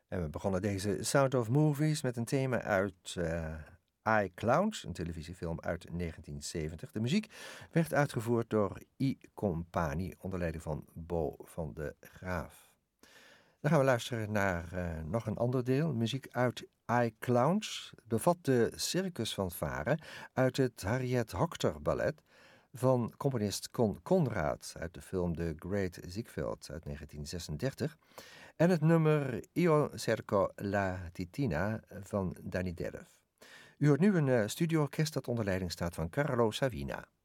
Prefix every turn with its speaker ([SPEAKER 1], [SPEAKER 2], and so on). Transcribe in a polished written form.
[SPEAKER 1] En we begonnen deze Sound of Movies met een thema uit iClowns, een televisiefilm uit 1970. De muziek werd uitgevoerd door I-Company onder leiding van Bo van de Graaf. Dan gaan we luisteren naar nog een ander deel, muziek uit iClowns. Het bevat de circusfanfare uit het Harriet Hocter ballet van componist Con Conrad uit de film The Great Ziegfeld uit 1936 en het nummer Io cerco la titina van Danny Derf. U hoort nu een studioorkest dat onder leiding staat van Carlo Savina.